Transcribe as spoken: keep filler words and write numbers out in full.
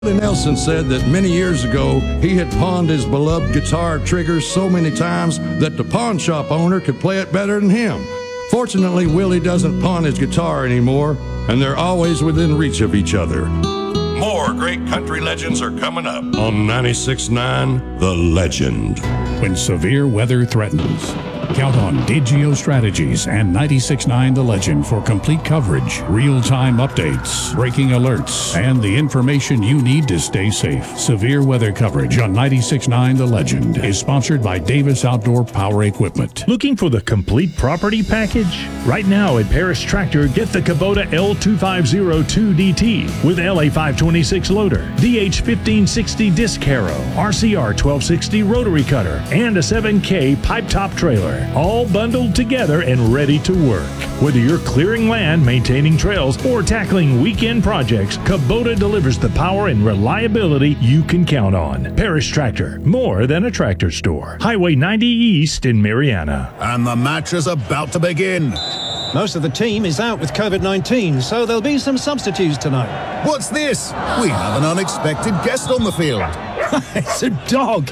Willie Nelson said that many years ago he had pawned his beloved guitar triggers so many times that the pawn shop owner could play it better than him. Fortunately, Willie doesn't pawn his guitar anymore, and they're always within reach of each other. More great country legends are coming up on ninety-six point nine The Legend. When severe weather threatens, count on Digio Strategies and ninety-six point nine The Legend for complete coverage, real-time updates, breaking alerts, and the information you need to stay safe. Severe weather coverage on ninety-six point nine The Legend is sponsored by Davis Outdoor Power Equipment. Looking for the complete property package? Right now at Paris Tractor, get the Kubota L two five zero two D T with L A five twenty-six loader, D H fifteen sixty disc harrow, R C R twelve sixty rotary cutter, and a seven K pipe top trailer, all bundled together and ready to work. Whether you're clearing land, maintaining trails, or tackling weekend projects, Kubota delivers the power and reliability you can count on. Paris Tractor, more than a tractor store. Highway ninety East in Mariana. And the match is about to begin. Most of the team is out with COVID nineteen, so there'll be some substitutes tonight. What's this? We have an unexpected guest on the field. It's a dog.